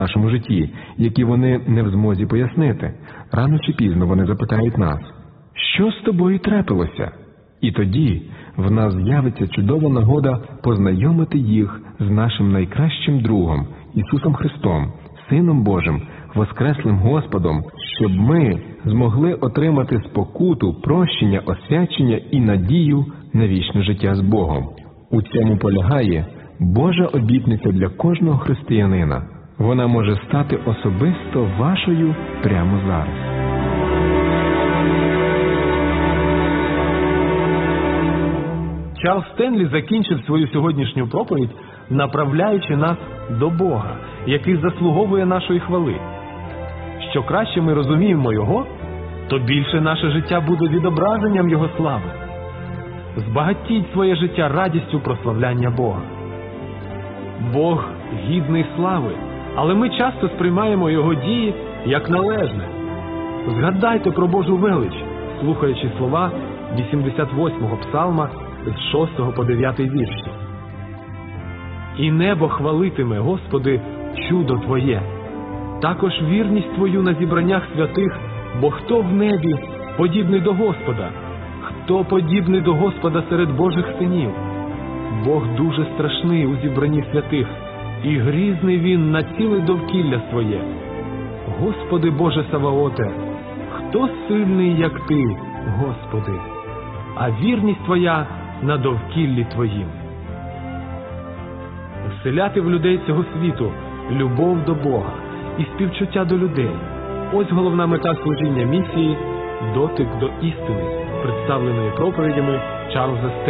в нашому житті, які вони не в змозі пояснити. Рано чи пізно вони запитають нас: «Що з тобою трапилося?» І тоді в нас з'явиться чудова нагода познайомити їх з нашим найкращим другом Ісусом Христом, Сином Божим, Воскреслим Господом, щоб ми змогли отримати спокуту, прощення, освячення і надію на вічне життя з Богом. У цьому полягає Божа обітниця для кожного християнина. Вона може стати особисто вашою прямо зараз. Чарльз Стенлі закінчив свою сьогоднішню проповідь, направляючи нас до Бога, який заслуговує нашої хвали. Що краще ми розуміємо Його, то більше наше життя буде відображенням Його слави. Збагатіть своє життя радістю прославляння Бога. Бог гідний слави, але ми часто сприймаємо Його дії як належне. Згадайте про Божу велич, слухаючи слова 88-го псалма з 6 по 9 вірші. «І небо хвалитиме, Господи, чудо Твоє, також вірність Твою на зібраннях святих, бо хто в небі подібний до Господа? Хто подібний до Господа серед Божих синів? Бог дуже страшний у зібранні святих, і грізний Він на ціле довкілля своє. Господи Боже Саваоте, хто сильний, як Ти, Господи? А вірність Твоя на довкіллі Твоїм». Вселяти в людей цього світу любов до Бога і співчуття до людей – ось головна мета служіння місії «Дотик до істини», представленої проповідями Чарльза Стенлі.